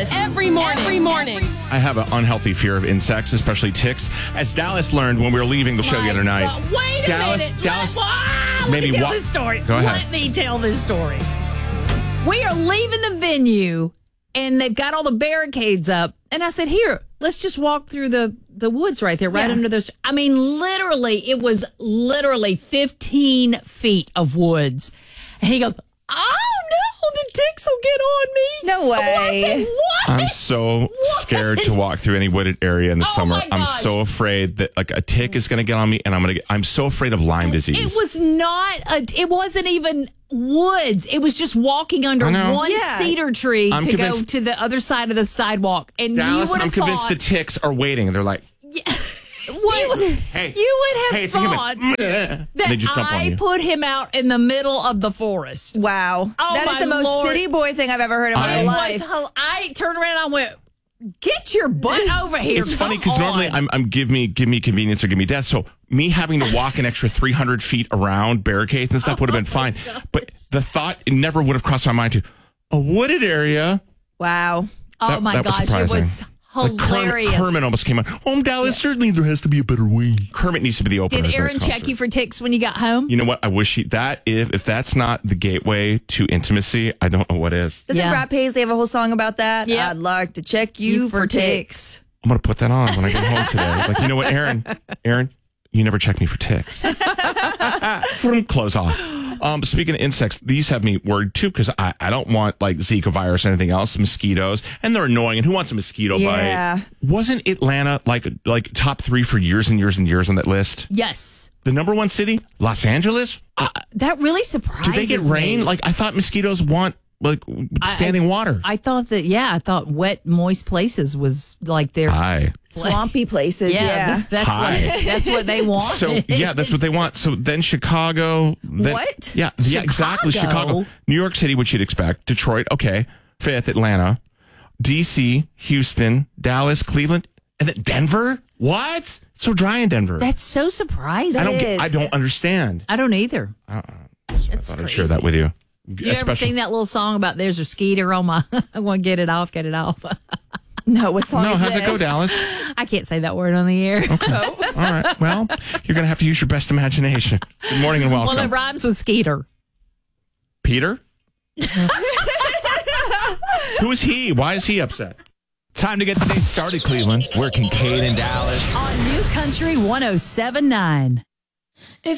Dallas every morning. I have an unhealthy fear of insects, especially ticks. As Dallas learned when we were leaving the show the other night. Wait a minute. Let me tell this story. Go ahead. Let me tell this story. We are leaving the venue, and they've got all the barricades up. And I said, here, let's just walk through the woods right there, right under those. I mean, it was literally 15 feet of woods. And he goes, oh, no, the ticks will get on me. No way. I said, what? I'm so scared to walk through any wooded area in the summer. my I'm gosh. so afraid that like a tick is going to get on me, and I'm so afraid of Lyme disease. It was it wasn't even woods. It was just walking under one cedar tree I'm to convinced- go to the other side of the sidewalk. And Dallas, you would I'm have convinced thought, the ticks are waiting. They're like, hey, you would have it's a human. thought They that just jump on I you. put him out in the middle of the forest. Wow. Oh, That is my the most Lord. city boy thing I've ever heard in my life. I turned around and I went, get your butt over here. It's funny because Come normally on. I'm give me convenience or give me death. So me having to walk an extra 300 feet around barricades and stuff would have been fine. But the thought never would have crossed my mind to a wooded area. Wow. Oh That- my that was gosh, it surprising. was Like hilarious. Kermit almost came on. Oh, Dallas, certainly there has to be a better way. Kermit needs to be the opener. Did of that Aaron check concert. you for ticks when you got home? You know what? I wish if that's not the gateway to intimacy, I don't know what is. Doesn't Brad Paisley have a whole song about that? Yeah. I'd like to check you for ticks. I'm going to put that on when I get home today. Like, you know what, Aaron, you never check me for ticks. Close off. Speaking of insects, these have me worried too because I don't want like Zika virus or anything else. Mosquitoes, and they're annoying. And who wants a mosquito Yeah. bite? Wasn't Atlanta like top 3 for years and years and years on that list? Yes. The number 1 city, Los Angeles. That really surprises Do they get rain? me. Like I thought mosquitoes want like standing water. I thought wet, moist places was like their Hi. Swampy places. Yeah. That's what they want. So yeah, that's what they want. So then Chicago. What? Yeah, exactly. Chicago, New York City, which you'd expect. Detroit, okay. 5th, Atlanta, DC, Houston, Dallas, Cleveland, and then Denver. What? It's so dry in Denver. That's so surprising. I don't understand. I don't either. I That's thought I'd crazy. share that with you. You ever seen that little song about there's a mosquito on my I want to get it off. No, what song No, is how's this? it go, Dallas? I can't say that word on the air. Okay. All right. Well, you're going to have to use your best imagination. Good morning and welcome. Well, it rhymes with skeeter. Peter? Who is he? Why is he upset? Time to get the day started, Cleveland. We're Kincaid and Dallas. On New Country 107.9.